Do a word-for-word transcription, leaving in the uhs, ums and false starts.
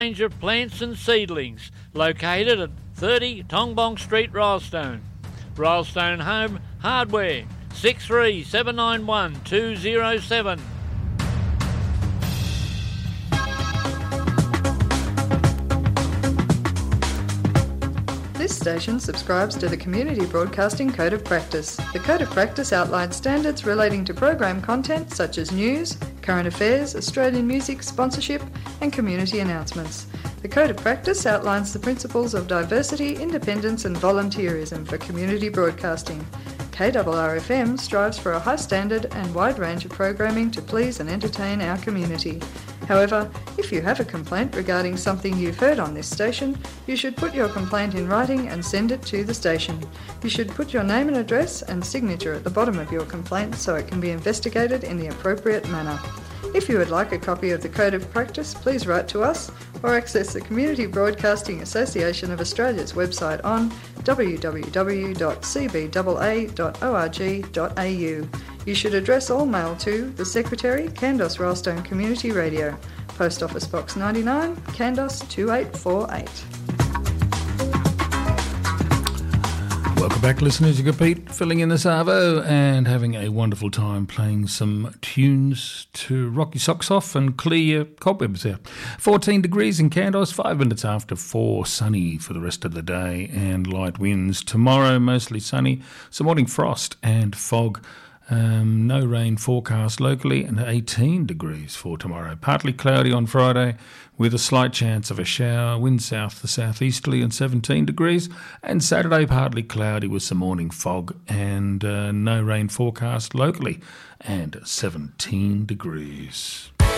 range of plants and seedlings located at thirty Tongbong Street, Rylstone. Rylstone Home Hardware, six three seven nine one two zero seven. This station subscribes to the Community Broadcasting Code of Practice. The Code of Practice outlines standards relating to program content such as news, current affairs, Australian music, sponsorship and community announcements. The Code of Practice outlines the principles of diversity, independence and volunteerism for community broadcasting. K R R F M strives for a high standard and wide range of programming to please and entertain our community. However, if you have a complaint regarding something you've heard on this station, you should put your complaint in writing and send it to the station. You should put your name and address and signature at the bottom of your complaint so it can be investigated in the appropriate manner. If you would like a copy of the Code of Practice, please write to us or access the Community Broadcasting Association of Australia's website on w w w dot c b a a dot org dot a u. You should address all mail to the Secretary, Kandos Rylstone Community Radio, Post Office Box ninety-nine, Kandos two eight four eight. Welcome back, listeners. You got Pete filling in the Savo and having a wonderful time playing some tunes to rock your socks off and clear your cobwebs out. fourteen degrees in Kandos, five minutes after four, sunny for the rest of the day and light winds. Tomorrow, mostly sunny, some morning frost and fog. Um, no rain forecast locally and eighteen degrees for tomorrow. Partly cloudy on Friday with a slight chance of a shower. Wind south to southeasterly and seventeen degrees. And Saturday partly cloudy with some morning fog and uh, no rain forecast locally and seventeen degrees.